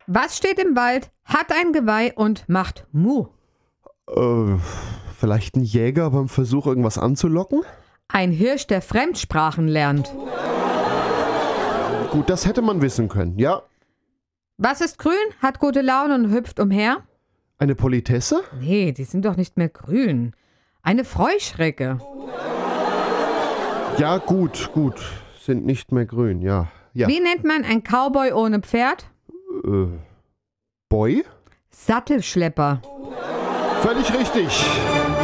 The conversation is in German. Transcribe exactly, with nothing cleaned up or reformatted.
Was steht im Wald, hat ein Geweih und macht Mu? Äh, vielleicht ein Jäger beim Versuch, irgendwas anzulocken? Ein Hirsch, der Fremdsprachen lernt. Gut, das hätte man wissen können, ja. Was ist grün, hat gute Laune und hüpft umher? Eine Politesse? Nee, die sind doch nicht mehr grün. Eine Freuschrecke. Ja, gut, gut. Sind nicht mehr grün, ja. ja. Wie nennt man ein Cowboy ohne Pferd? Äh, Boy? Sattelschlepper. Völlig richtig.